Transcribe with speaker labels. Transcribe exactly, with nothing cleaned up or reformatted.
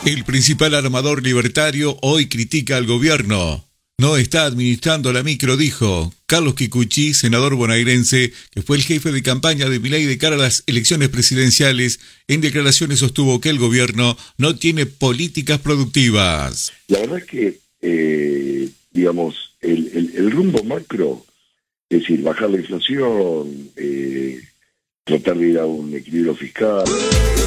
Speaker 1: El principal armador libertario hoy critica al gobierno. No está administrando la micro, dijo Carlos Kikuchi, senador bonaerense, que fue el jefe de campaña de Milei de cara a las elecciones presidenciales. En declaraciones sostuvo que el gobierno no tiene políticas productivas.
Speaker 2: La verdad es que, eh, digamos, el, el, el rumbo macro, es decir, bajar la inflación, eh, tratar de ir a un equilibrio fiscal...